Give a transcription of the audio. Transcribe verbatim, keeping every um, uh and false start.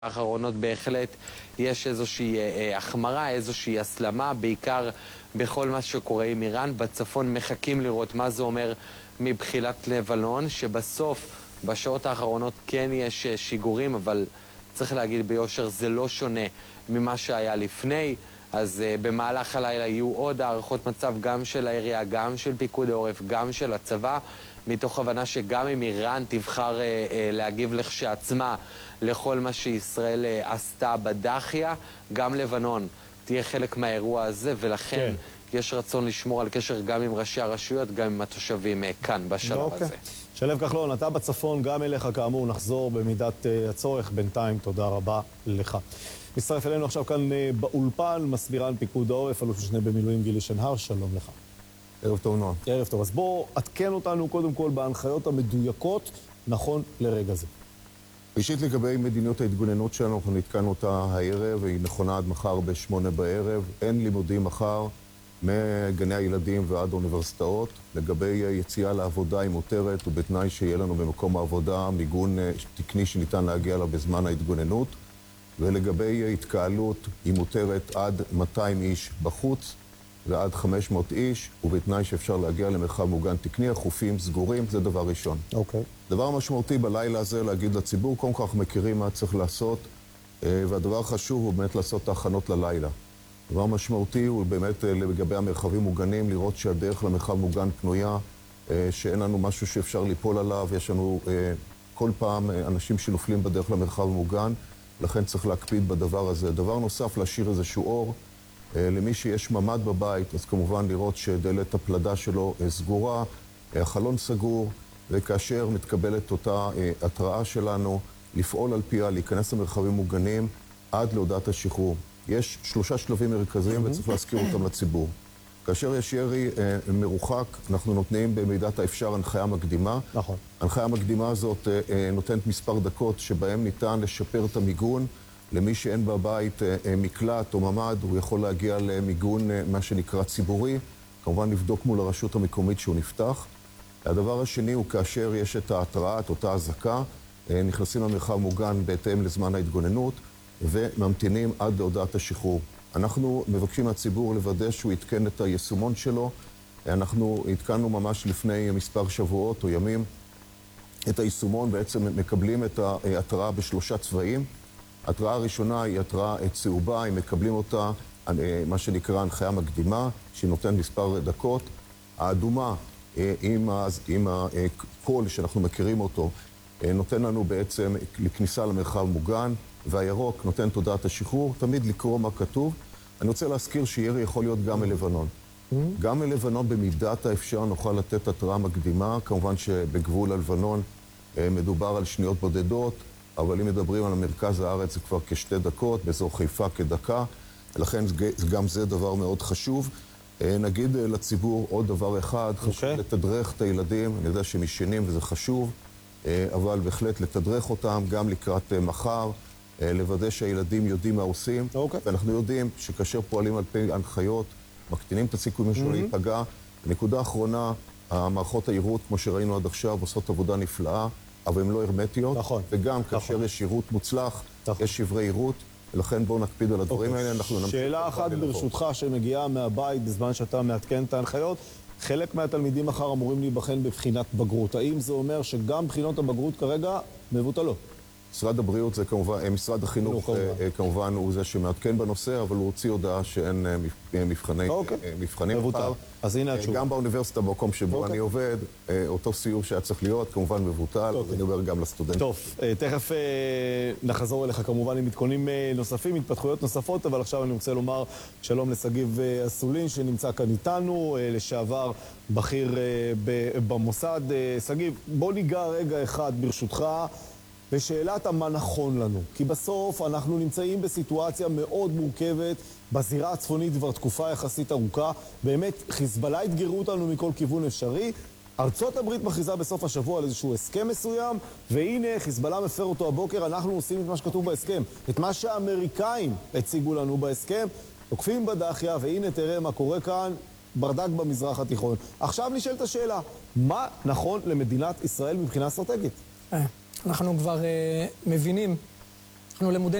האחרונות בהחלט יש איזושהי אה, החמרה, איזושהי הסלמה, בעיקר בכל מה שקורה עם איראן. בצפון מחכים לראות מה זה אומר מבחילת לבנון, שבסוף בשעות האחרונות כן יש שיגורים, אבל צריך להגיד ביושר זה לא שונה ממה שהיה לפני. אז uh, במהלך הלילה יהיו עוד הערכות מצב גם של העירייה, גם של פיקוד העורף, גם של הצבא, מתוך הבנה שגם אם איראן תבחר uh, uh, להגיב לכשעצמה לכל מה שישראל uh, עשתה בדחיה, גם לבנון תהיה חלק מהאירוע הזה, ולכן כן. יש רצון לשמור על קשר גם עם ראשי הרשויות, גם עם התושבים uh, כאן בשלב אוקיי. הזה. שלו כחלון, אתה בצפון, גם אליך כאמור, נחזור במידת uh, הצורך. בינתיים תודה רבה לך. מצטרף אלינו עכשיו כאן באולפן, מסבירן פיקוד העורף, אלוף משנה במילואים גילי שנהר, שלום לך. ערב טוב נועם. ערב טוב, אז בוא עדכן אותנו קודם כל בהנחיות המדויקות, נכון לרגע זה. ראשית לגבי מדיניות ההתגוננות שלנו, אנחנו נתקענו אותה הערב, והיא נכונה עד מחר בשמונה בערב. אין לימודים מחר מגני הילדים ועד האוניברסיטאות. לגבי יציאה לעבודה היא מותרת, ובתנאי שיהיה לנו במקום העבודה מיגון תקני שניתן להגיע לה בזמן ההתגוננות. ולגבי התקהלות היא מותרת עד מאתיים איש בחוץ ועד חמש מאות איש, ובתנאי שאפשר להגיע למרחב מוגן תקני, החופים סגורים, זה דבר ראשון. אוקיי. דבר משמעותי בלילה הזה להגיד לציבור, קודם כך מכירים מה צריך לעשות, והדבר החשוב הוא באמת לעשות את ההכנות ללילה. דבר משמעותי הוא באמת לגבי המרחבים מוגנים, לראות שהדרך למרחב מוגן פנויה, שאין לנו משהו שאפשר ליפול עליו, יש לנו כל פעם אנשים שנופלים בדרך למרחב מוגן, לכן צריך להקפיד בדבר הזה. דבר נוסף, להשאיר איזשהו אור. למי שיש ממד בבית, אז כמובן לראות שדלת הפלדה שלו סגורה, החלון סגור, וכאשר מתקבלת אותה התראה שלנו, לפעול על פיה, להיכנס למרחבים מוגנים עד להודעת השחרור. יש שלושה שלבים מרכזיים וצריך להזכיר אותם לציבור. כאשר יש ירי אה, מרוחק, אנחנו נותנים במידת האפשר הנחיה מקדימה. נכון. הנחיה מקדימה הזאת אה, נותנת מספר דקות שבהם ניתן לשפר את המיגון. למי שאין בבית אה, אה, מקלט או ממד, הוא יכול להגיע למיגון אה, מה שנקרא ציבורי. כמובן לבדוק מול הרשות המקומית שהוא נפתח. הדבר השני הוא כאשר יש את ההתראה, את אותה הזקה, אה, נכנסים למרחב מוגן בהתאם לזמן ההתגוננות וממתינים עד להודעת השחרור. אנחנו מבקשים מהציבור לוודא שהוא יתקן את היישומון שלו. אנחנו התקנו ממש לפני מספר שבועות או ימים את היישומון, בעצם מקבלים את ההתראה בשלושה צבעים. ההתראה הראשונה היא התראה צהובה, הם מקבלים אותה, מה שנקרא הנחיה מקדימה, שהיא נותנת מספר דקות. האדומה, עם, עם הקול שאנחנו מכירים אותו, נותן לנו בעצם לכניסה למרחב מוגן, והירוק נותן תודעת השחרור, תמיד לקרוא מה כתוב. אני רוצה להזכיר שירי יכול להיות גם מלבנון. Mm-hmm. גם מלבנון במידת האפשר נוכל לתת התראה מקדימה, כמובן שבגבול הלבנון מדובר על שניות בודדות, אבל אם מדברים על המרכז הארץ זה כבר כשתי דקות, באזור חיפה כדקה, ולכן גם זה דבר מאוד חשוב. נגיד לציבור עוד דבר אחד, okay. חשוב לתדרך את הילדים, אני יודע שהם ישנים וזה חשוב, אבל בהחלט לתדרך אותם גם לקראת מחר, לוודא שהילדים יודעים מה עושים, okay. ואנחנו יודעים שכאשר פועלים על פי הנחיות, מקטינים את הסיכויים שלו mm-hmm. להיפגע. נקודה אחרונה, המערכות העירות, כמו שראינו עד עכשיו, עושות עבודה נפלאה, אבל הן לא הרמטיות, נכון. וגם נכון. כאשר יש עירות מוצלח, נכון. יש שברי עירות, ולכן בואו נקפיד על הדברים okay. האלה. אנחנו שאלה אחת ברשותך שמגיעה מהבית בזמן שאתה מעדכן את ההנחיות, חלק מהתלמידים מחר אמורים להיבחן בבחינת בגרות. האם זה אומר שגם בחינות הבגרות כרגע מבוטלות? משרד הבריאות זה כמובן, משרד החינוך כמובן. כמובן הוא זה שמעדכן בנושא, אבל הוא הוציא הודעה שאין מבחני, אוקיי. מבחנים מבוטל. מחר. אז הנה התשובה. גם באוניברסיטה, במקום שבו אוקיי. אני עובד, אותו סיור שהיה צריך להיות, כמובן מבוטל, אוקיי. אני אומר גם לסטודנטים. טוב, תכף נחזור אליך כמובן עם מתכונים נוספים, התפתחויות נוספות, אבל עכשיו אני רוצה לומר שלום לסגיב אסולין, שנמצא כאן איתנו, לשעבר בכיר במוסד. סגיב, בוא ניגע רגע אחד ברשותך, בשאלת מה נכון לנו, כי בסוף אנחנו נמצאים בסיטואציה מאוד מורכבת בזירה הצפונית כבר תקופה יחסית ארוכה, באמת חיזבאללה התגרו אותנו מכל כיוון אפשרי, ארצות הברית מכריזה בסוף השבוע על איזשהו הסכם מסוים, והנה חיזבאללה מפר אותו הבוקר, אנחנו עושים את מה שכתוב בהסכם, את מה שהאמריקאים הציגו לנו בהסכם, תוקפים בדחיה, והנה תראה מה קורה כאן, ברדק במזרח התיכון. עכשיו נשאלת השאלה, מה נכון למדינת ישראל מבחינה אסטרטגית? אנחנו כבר uh, מבינים אנחנו למודי